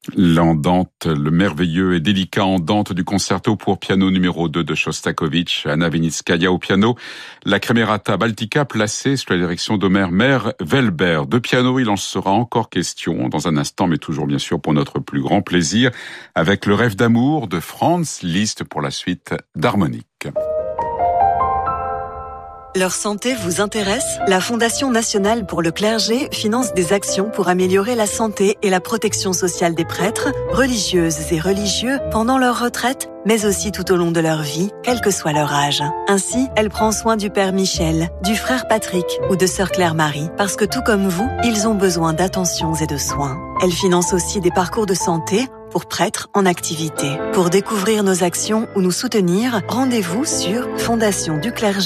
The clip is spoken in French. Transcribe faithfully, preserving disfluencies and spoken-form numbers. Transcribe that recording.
L'Andante, le merveilleux et délicat Andante du concerto pour piano numéro deux de Shostakovich, Anna Vinitskaya au piano, la Cremerata Baltica placée sous la direction d'Omer Mer-Velber. De piano, il en sera encore question dans un instant, mais toujours bien sûr pour notre plus grand plaisir, avec le rêve d'amour de Franz Liszt pour la suite d'harmonique. Leur santé vous intéresse ? La Fondation nationale pour le clergé finance des actions pour améliorer la santé et la protection sociale des prêtres, religieuses et religieux pendant leur retraite, mais aussi tout au long de leur vie, quel que soit leur âge. Ainsi, elle prend soin du père Michel, du frère Patrick ou de sœur Claire-Marie, parce que tout comme vous, ils ont besoin d'attentions et de soins. Elle finance aussi des parcours de santé pour prêtres en activité. Pour découvrir nos actions ou nous soutenir, rendez-vous sur fondation du clergé.